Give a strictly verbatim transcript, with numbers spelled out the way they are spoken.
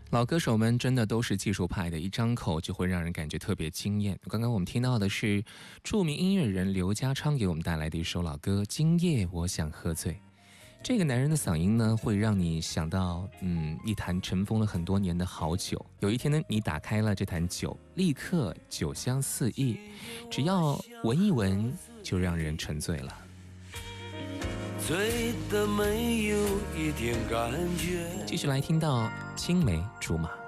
老歌手们真的都是技术派的，一张口就会让人感觉特别惊艳。刚刚我们听到的是著名音乐人刘家昌给我们带来的一首老歌《今夜我想喝醉》。这个男人的嗓音呢，会让你想到嗯，一坛尘封了很多年的好酒。有一天呢，你打开了这坛酒，立刻酒香四溢，只要闻一闻就让人沉醉了。 醉的没有一点感觉。 继续来听到青梅竹马。